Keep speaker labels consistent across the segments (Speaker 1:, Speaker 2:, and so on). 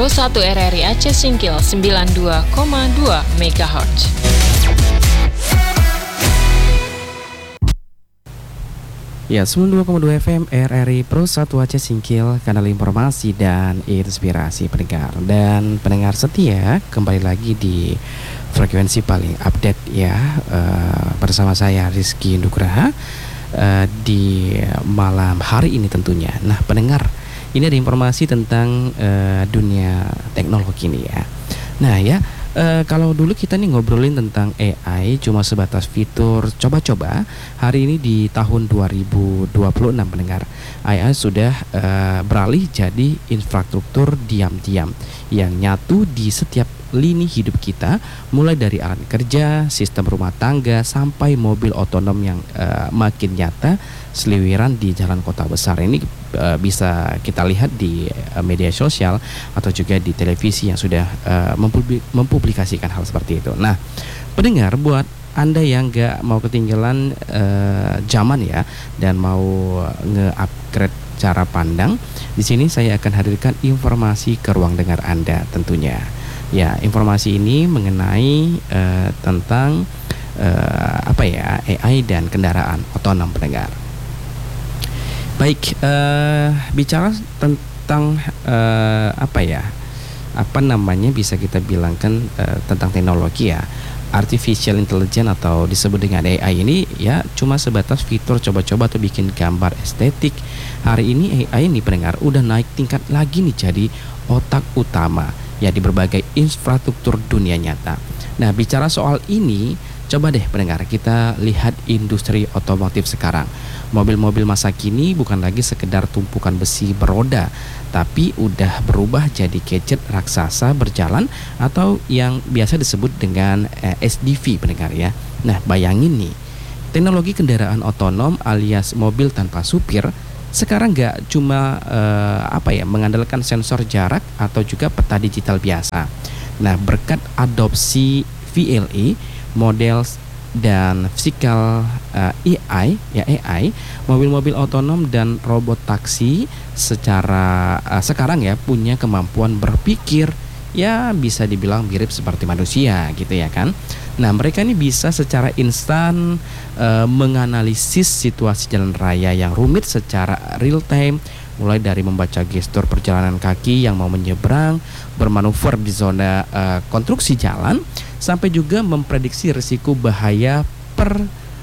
Speaker 1: Pro 1 RRI Aceh Singkil 92,2 MHz.
Speaker 2: Ya, 92,2 FM RRI Pro 1 Aceh Singkil, kanal informasi dan inspirasi pendengar. Dan pendengar setia, kembali lagi di frekuensi paling update ya, bersama saya Rizky Nugraha di malam hari ini tentunya. Nah pendengar, ini ada informasi tentang dunia teknologi ini ya. Nah ya, kalau dulu kita nih ngobrolin tentang AI cuma sebatas fitur coba-coba, hari ini di tahun 2026 pendengar, AI sudah beralih jadi infrastruktur diam-diam yang nyatu di setiap lini hidup kita, mulai dari alat kerja, sistem rumah tangga, sampai mobil otonom yang makin nyata seliwiran di jalan kota besar. Ini bisa kita lihat di media sosial atau juga di televisi yang sudah mempublikasikan hal seperti itu. Nah, pendengar, buat Anda yang gak mau ketinggalan zaman ya, dan mau nge-upgrade cara pandang, di sini saya akan hadirkan informasi ke ruang dengar Anda tentunya. Ya, informasi ini mengenai tentang AI dan kendaraan otonom pendengar. Baik, bicara tentang bisa kita bilangkan tentang teknologi ya, artificial intelligence atau disebut dengan AI ini ya cuma sebatas fitur coba-coba atau bikin gambar estetik. Hari ini AI ini pendengar udah naik tingkat lagi nih jadi otak utama ya di berbagai infrastruktur dunia nyata. Nah, bicara soal ini, coba deh pendengar kita lihat industri otomotif sekarang. Mobil-mobil masa kini bukan lagi sekedar tumpukan besi beroda, tapi udah berubah jadi gadget raksasa berjalan atau yang biasa disebut dengan SDV pendengar ya. Nah, bayangin nih, teknologi kendaraan otonom alias mobil tanpa supir sekarang nggak cuma mengandalkan sensor jarak atau juga peta digital biasa. Nah, berkat adopsi VLE, model dan physical AI, mobil-mobil otonom dan robot taksi sekarang ya punya kemampuan berpikir ya bisa dibilang mirip seperti manusia gitu ya kan. Nah, mereka ini bisa secara instan menganalisis situasi jalan raya yang rumit secara real time, mulai dari membaca gestur perjalanan kaki yang mau menyeberang, bermanuver di zona konstruksi jalan, sampai juga memprediksi risiko bahaya per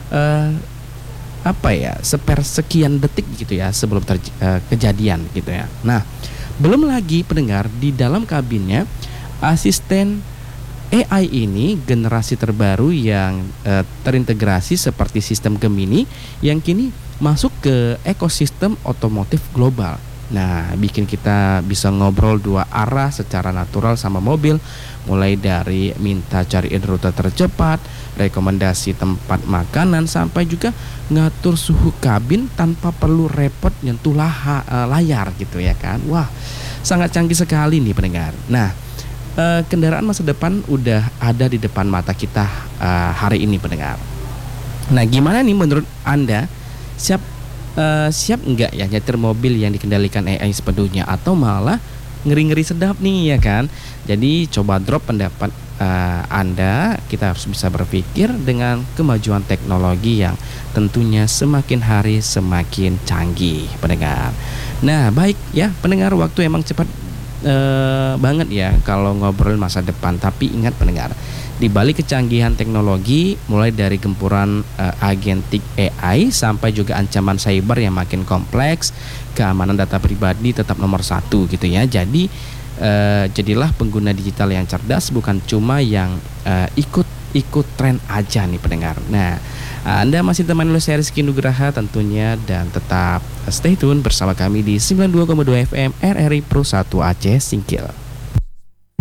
Speaker 2: sepersekian detik gitu ya sebelum kejadian gitu ya. Nah, belum lagi pendengar, di dalam kabinnya asisten AI ini generasi terbaru yang terintegrasi seperti sistem Gemini yang kini masuk ke ekosistem otomotif global. Nah, bikin kita bisa ngobrol dua arah secara natural sama mobil, mulai dari minta cariin rute tercepat, rekomendasi tempat makanan, sampai juga ngatur suhu kabin tanpa perlu repot nyentuh layar gitu ya kan. Wah, sangat canggih sekali nih pendengar. Nah, kendaraan masa depan udah ada di depan mata kita hari ini pendengar. Nah, gimana nih menurut Anda? Siap enggak ya nyetir mobil yang dikendalikan AI sepenuhnya, atau malah ngeri-ngeri sedap nih ya kan? Jadi coba drop pendapat Anda. Kita harus bisa berpikir dengan kemajuan teknologi yang tentunya semakin hari semakin canggih pendengar. Nah, baik ya pendengar, waktu emang cepat banget ya kalau ngobrol masa depan. Tapi ingat pendengar, di balik kecanggihan teknologi, mulai dari gempuran agentik AI sampai juga ancaman cyber yang makin kompleks, keamanan data pribadi tetap nomor satu gitu ya. Jadi jadilah pengguna digital yang cerdas, bukan cuma yang ikut tren aja nih pendengar. Nah, Anda masih teman oleh saya Rizky Nugraha tentunya, dan tetap stay tune bersama kami di 92,2 FM RRI Pro 1 Aceh Singkil.